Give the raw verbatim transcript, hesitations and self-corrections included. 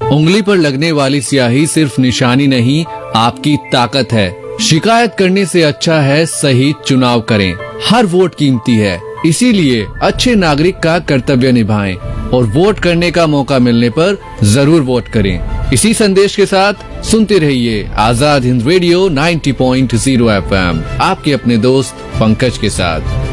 उंगली पर लगने वाली स्याही सिर्फ निशानी नहीं, आपकी ताकत है। शिकायत करने से अच्छा है सही चुनाव करें। हर वोट कीमती है, इसीलिए अच्छे नागरिक का कर्तव्य निभाएं और वोट करने का मौका मिलने पर जरूर वोट करें। इसी संदेश के साथ सुनते रहिए आजाद हिंद रेडियो नब्बे पॉइंट शून्य एफ एम, आपके अपने दोस्त पंकज के साथ।